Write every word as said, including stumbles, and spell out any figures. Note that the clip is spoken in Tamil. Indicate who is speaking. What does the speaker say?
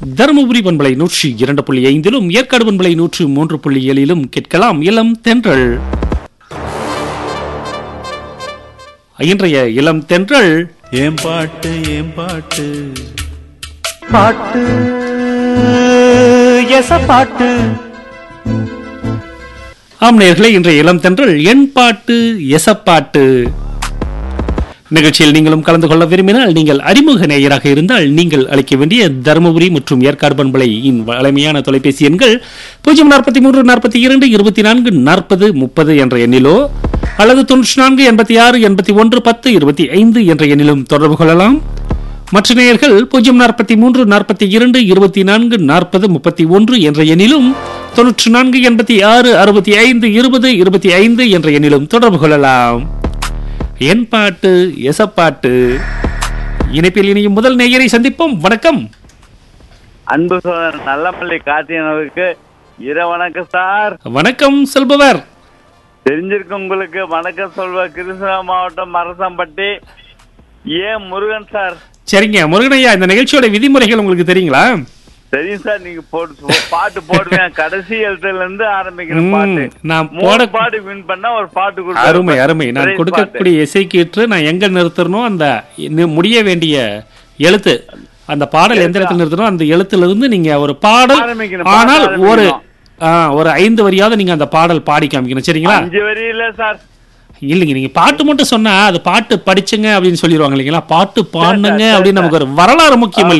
Speaker 1: தருமபுரி பண்பலை நூற்றி இரண்டு புள்ளி ஐந்திலும் ஏற்காடு பண்பலை நூற்று மூன்று புள்ளி ஏழிலும் கேட்கலாம் இளம் தென்றல். இன்றைய இளம் தென்றல்
Speaker 2: ஏம் பாட்டு ஏம் பாட்டு
Speaker 3: பாட்டு எச பாட்டு.
Speaker 1: ஆம் நேயர்களே, இன்றைய இளம் தென்றல் என் பாட்டு எசப்பாட்டு நிகழ்ச்சியில் நீங்களும் கலந்து கொள்ள விரும்பினால், நீங்கள் அறிமுக நேயராக இருந்தால் நீங்கள் அளிக்க வேண்டிய தருமபுரி மற்றும் ஏற்காடு பண்பலையின் வளமையான தொலைபேசி எண்கள் பூஜ்ஜியம் நாற்பத்தி மூன்று நாற்பத்தி இரண்டு இருபத்தி நான்கு நாற்பது முப்பது என்ற எண்ணிலோ அல்லது தொன்னூற்றி நான்கு எண்பத்தி ஆறு எண்பத்தி ஒன்று பத்து இருபத்தி ஐந்து என்ற எண்ணிலும் தொடர்பு கொள்ளலாம். மற்ற நேயர்கள் பூஜ்ஜியம் நாற்பத்தி மூன்று நாற்பத்தி இரண்டு இருபத்தி நான்கு நாற்பது முப்பத்தி ஒன்று என்ற எண்ணிலும் தொன்னூற்றி நான்கு எண்பத்தி ஆறு அறுபத்தி ஐந்து இருபது இருபத்தி ஐந்து என்ற எண்ணிலும் தொடர்பு கொள்ளலாம். என் பாட்டு எசப்பாட்டு இணைப்பில் இணையும் முதல் நேயரை சந்திப்போம். வணக்கம்.
Speaker 4: அன்பு சோதரர் நல்லமல்லி கார்த்திகனுக்கு இர வணக்கம் சார்.
Speaker 1: வணக்கம் சொல்பவர்.
Speaker 4: தெரிஞ்சிருக்கு உங்களுக்கு. வணக்கம் சொல்வர் கிருஷ்ணா மாவட்டம் மரசம்பட்டி ஏ முருகன் சார்.
Speaker 1: சரிங்க முருகனையா, இந்த நிகழ்ச்சியோட விதிமுறைகள் உங்களுக்கு தெரியுங்களா?
Speaker 4: தெரியும் சார். நீங்க போட்டு பாட்டு போடுவேன். கடைசி எழுத்துல இருந்து ஆரம்பிக்கணும் பாட்டு.
Speaker 1: நான்
Speaker 4: போட பாட்டு வின் பண்ணா ஒரு பாட்டு கொடுப்பேன்.
Speaker 1: அருமை அருமை. நான் கொடுக்கக்கூடிய இசைக்கு ஏற்று நான் எங்க நிறுத்தணும், அந்த முடிய வேண்டிய எழுத்து, அந்த பாடல் எந்த இடத்துல நிறுத்தணும், அந்த எழுத்துல இருந்து நீங்க ஒரு பாடல், ஆனால் ஒரு ஒரு ஐந்து வரியாவது நீங்க அந்த பாடல் பாடி காமிக்கணும். சரிங்களா?
Speaker 4: அஞ்சு வரி இல்ல சார்.
Speaker 1: இல்லைங்க, நீங்க பாட்டு மட்டும் சொன்னா அது பாட்டு படிச்சுங்க அப்படின்னு சொல்லிடுவாங்க இல்லைங்களா? பாட்டு பாடுங்க அப்படின்னு நமக்கு ஒரு வரலாறு முக்கியம்.